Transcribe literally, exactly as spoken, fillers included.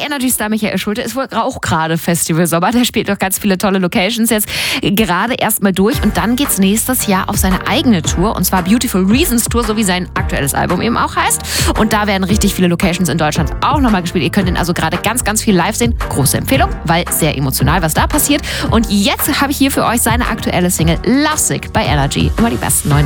Energy-Star Michael Schulte ist wohl auch gerade Festival Sommer. Der spielt doch ganz viele tolle Locations jetzt gerade erstmal durch. Und dann geht's nächstes Jahr auf seine eigene Tour. Und zwar Beautiful Reasons Tour, so wie sein aktuelles Album eben auch heißt. Und da werden richtig viele Locations in Deutschland auch nochmal gespielt. Ihr könnt ihn also gerade ganz, ganz viel live sehen. Große Empfehlung, weil sehr emotional, was da passiert. Und jetzt habe ich hier für euch seine aktuelle Single Lovesick bei Energy. Immer die besten neuen